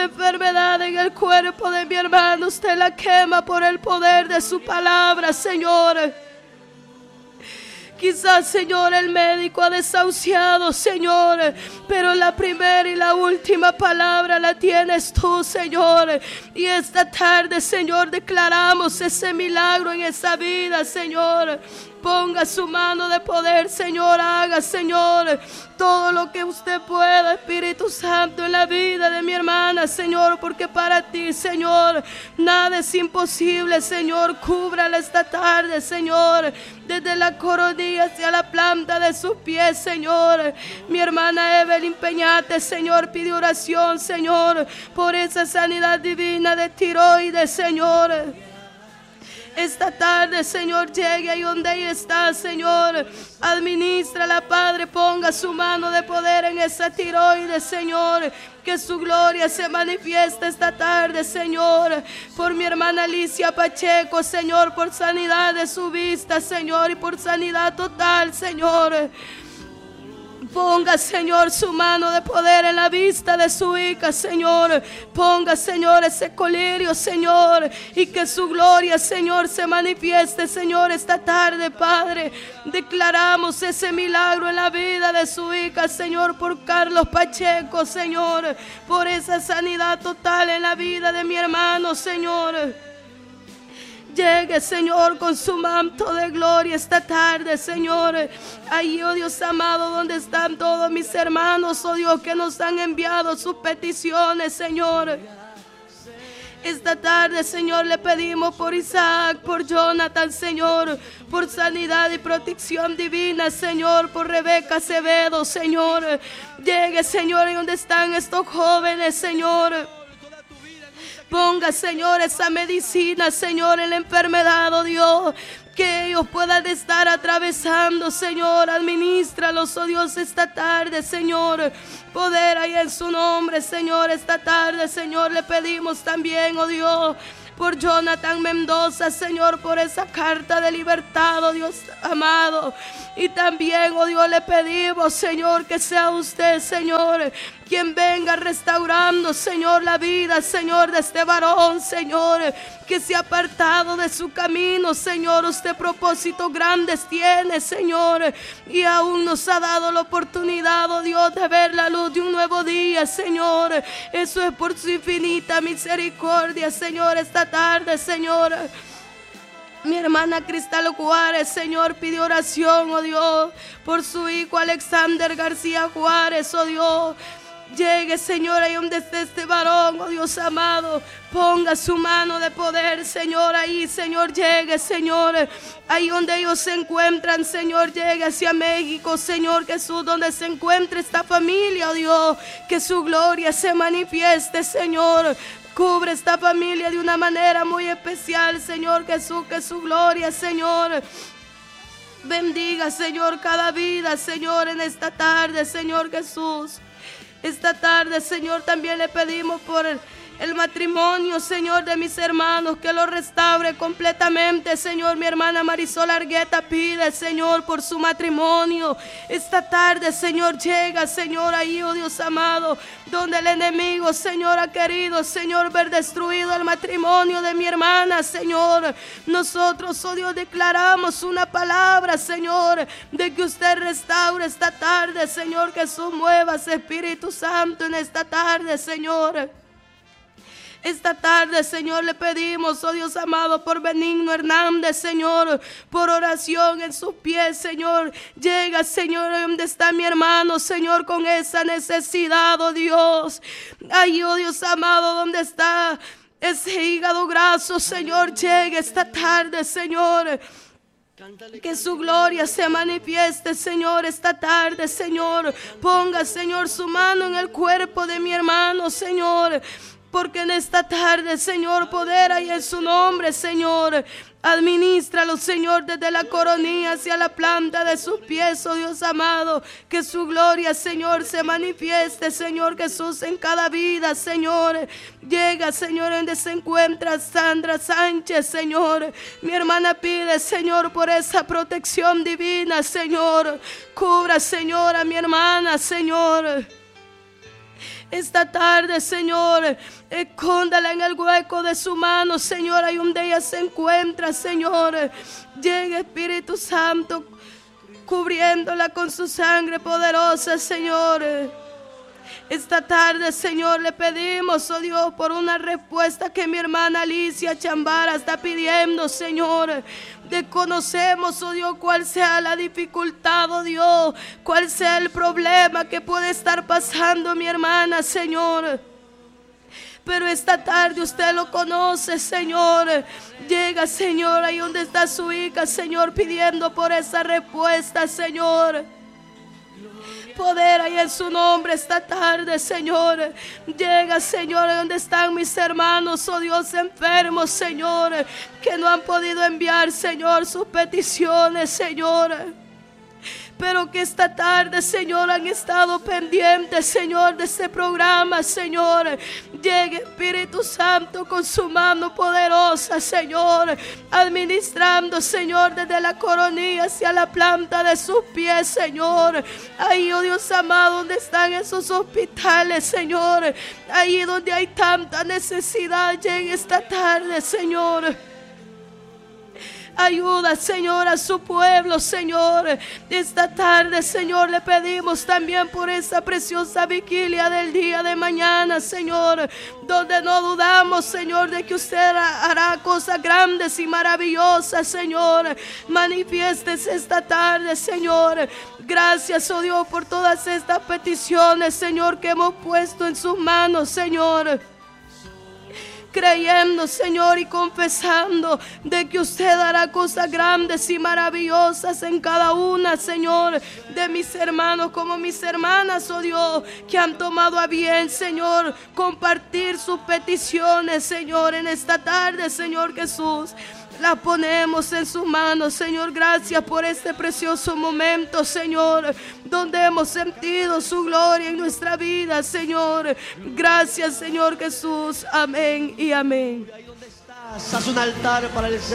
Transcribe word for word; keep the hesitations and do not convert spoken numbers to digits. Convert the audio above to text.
Toda enfermedad en el cuerpo de mi hermano, usted la quema por el poder de su palabra, Señor. Quizás, Señor, el médico ha desahuciado, Señor, pero la primera y la última palabra la tienes tú, Señor. Y esta tarde, Señor, declaramos ese milagro en esa vida, Señor. Ponga su mano de poder, Señor. Haga, Señor, todo lo que usted pueda, Espíritu Santo, en la vida de mi hermana, Señor. Porque para ti, Señor, nada es imposible, Señor. Cúbrala esta tarde, Señor, desde la coronilla hacia la planta de sus pies, Señor. Mi hermana Evelyn Peñate, Señor, pide oración, Señor, por esa sanidad divina de tiroides, Señor. Esta tarde, Señor, llegue ahí donde ella está, Señor. Administrala, Padre. Ponga su mano de poder en esa tiroides, Señor. Que su gloria se manifieste esta tarde, Señor. Por mi hermana Alicia Pacheco, Señor, por sanidad de su vista, Señor, y por sanidad total, Señor. Ponga, Señor, su mano de poder en la vista de su hija, Señor. Ponga, Señor, ese colirio, Señor, y que su gloria, Señor, se manifieste, Señor, esta tarde, Padre. Declaramos ese milagro en la vida de su hija, Señor, por Carlos Pacheco, Señor, por esa sanidad total en la vida de mi hermano, Señor. Llegue, Señor, con su manto de gloria esta tarde, Señor. Ahí, oh Dios amado, donde están todos mis hermanos, oh Dios, que nos han enviado sus peticiones, Señor. Esta tarde, Señor, le pedimos por Isaac, por Jonathan, Señor, por sanidad y protección divina, Señor, por Rebeca Acevedo, Señor. Llegue, Señor, en donde están estos jóvenes, Señor. Ponga, Señor, esa medicina, Señor, en la enfermedad, oh Dios, que ellos puedan estar atravesando, Señor. Administralos, oh Dios, esta tarde, Señor. Poder ahí en su nombre, Señor. Esta tarde, Señor, le pedimos también, oh Dios, por Jonathan Mendoza, Señor, por esa carta de libertad, oh Dios amado. Y también, oh Dios, le pedimos, Señor, que sea usted, Señor, quien venga restaurando, Señor, la vida, Señor, de este varón, Señor, que se ha apartado de su camino, Señor. Usted propósitos grandes tiene, Señor, y aún nos ha dado la oportunidad, oh Dios, de ver la luz de un nuevo día, Señor. Eso es por su infinita misericordia, Señor. Esta tarde, Señor, mi hermana Cristal Juárez, Señor, pide oración, oh Dios, por su hijo Alexander García Juárez, oh Dios. Llegue, Señor, ahí donde esté este varón, oh Dios amado. Ponga su mano de poder, Señor, ahí, Señor. Llegue, Señor, ahí donde ellos se encuentran, Señor. Llegue hacia México, Señor Jesús, donde se encuentre esta familia, oh Dios. Que su gloria se manifieste, Señor. Cubre esta familia de una manera muy especial, Señor Jesús. Que su gloria, Señor, bendiga, Señor, cada vida, Señor, en esta tarde, Señor Jesús. Esta tarde, Señor, también le pedimos por el, el matrimonio, Señor, de mis hermanos, que lo restaure completamente, Señor. Mi hermana Marisol Argueta pide, Señor, por su matrimonio. Esta tarde, Señor, llega, Señor, ahí, oh Dios amado, donde el enemigo, Señor, ha querido, Señor, ver destruido el matrimonio de mi hermana, Señor. Nosotros, oh Dios, declaramos una palabra, Señor, de que usted restaure esta tarde, Señor Jesús. Muevas, Espíritu Santo, en esta tarde, Señor. Esta tarde, Señor, le pedimos, oh Dios amado, por Benigno Hernández, Señor, por oración en sus pies, Señor. Llega, Señor, donde está mi hermano, Señor, con esa necesidad, oh Dios. Ay, oh Dios amado, donde está ese hígado graso, Señor. Llegue esta tarde, Señor. Que su gloria se manifieste, Señor, esta tarde, Señor. Ponga, Señor, su mano en el cuerpo de mi hermano, Señor. Porque en esta tarde, Señor, poder hay en su nombre, Señor. Administralo, Señor, desde la coronilla hacia la planta de sus pies, oh Dios amado. Que su gloria, Señor, se manifieste, Señor Jesús, en cada vida, Señor. Llega, Señor, donde se encuentra Sandra Sánchez, Señor. Mi hermana pide, Señor, por esa protección divina, Señor. Cubra, Señor, a mi hermana, Señor. esta tarde, Señor, escóndala en el hueco de su mano, Señor, ahí donde ella se encuentra, Señor. Llega Espíritu Santo, cubriéndola con su sangre poderosa, Señor. Esta tarde, Señor, le pedimos, oh Dios, por una respuesta que mi hermana Alicia Chambara está pidiendo, Señor. Desconocemos, oh Dios, cuál sea la dificultad, oh Dios, cuál sea el problema que puede estar pasando mi hermana, Señor. Pero esta tarde usted lo conoce, Señor. Llega, Señor, ahí donde está su hija, Señor, pidiendo por esa respuesta, Señor. Poder ahí en su nombre esta tarde, Señor. Llega, Señor, donde están mis hermanos, oh Dios, enfermos, Señor, que no han podido enviar, Señor, sus peticiones, Señor. Pero que esta tarde, Señor, han estado pendientes, Señor, de este programa, Señor. Llegue Espíritu Santo con su mano poderosa, Señor, administrando, Señor, desde la coronilla hacia la planta de sus pies, Señor. Ahí, oh Dios amado, donde están esos hospitales, Señor. Ahí donde hay tanta necesidad, llegue esta tarde, Señor. Ayuda, Señor, a su pueblo, Señor. Esta tarde, Señor, le pedimos también por esa preciosa vigilia del día de mañana, Señor, donde no dudamos, Señor, de que usted hará cosas grandes y maravillosas, Señor. Manifiéstese esta tarde, Señor. Gracias, oh Dios, por todas estas peticiones, Señor, que hemos puesto en sus manos, Señor. Creyendo, Señor, y confesando de que usted hará cosas grandes y maravillosas en cada una, Señor, de mis hermanos como mis hermanas, oh Dios, que han tomado a bien, Señor, compartir sus peticiones, Señor, en esta tarde, Señor Jesús. La ponemos en sus manos, Señor. Gracias por este precioso momento, Señor, donde hemos sentido su gloria en nuestra vida, Señor. Gracias, Señor Jesús. Amén y amén. Haz un altar para el Señor.